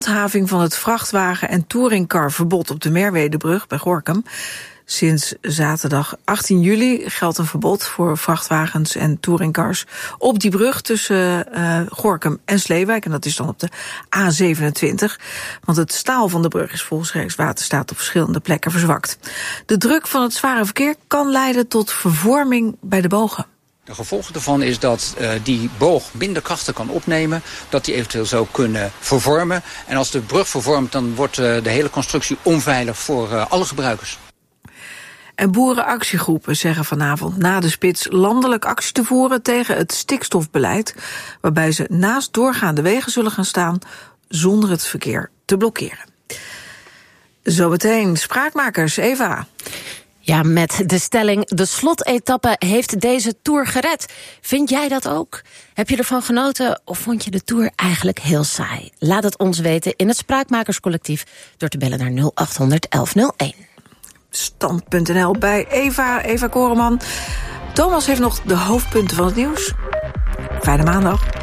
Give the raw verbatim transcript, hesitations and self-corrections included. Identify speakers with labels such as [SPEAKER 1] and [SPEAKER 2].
[SPEAKER 1] Handhaving van het vrachtwagen- en touringcarverbod op de Merwedebrug bij Gorinchem. Sinds zaterdag achttien juli geldt een verbod voor vrachtwagens en touringcars op die brug tussen uh, Gorinchem en Sleewijk. En dat is dan op de A zevenentwintig. Want het staal van de brug is volgens Rijkswaterstaat op verschillende plekken verzwakt. De druk van het zware verkeer kan leiden tot vervorming bij de bogen.
[SPEAKER 2] De gevolg daarvan is dat uh, die boog minder krachten kan opnemen, dat die eventueel zou kunnen vervormen. En als de brug vervormt, dan wordt uh, de hele constructie onveilig voor uh, alle gebruikers.
[SPEAKER 1] En boerenactiegroepen zeggen vanavond na de spits landelijk actie te voeren tegen het stikstofbeleid, waarbij ze naast doorgaande wegen zullen gaan staan zonder het verkeer te blokkeren. Zometeen Spraakmakers, Eva.
[SPEAKER 3] Ja, met de stelling, de slotetappe heeft deze Tour gered. Vind jij dat ook? Heb je ervan genoten of vond je de Tour eigenlijk heel saai? Laat het ons weten in het Spraakmakerscollectief door te bellen naar nul acht honderd elf nul één.
[SPEAKER 1] Stand punt n l bij Eva, Eva Koreman. Thomas heeft nog de hoofdpunten van het nieuws. Fijne maandag.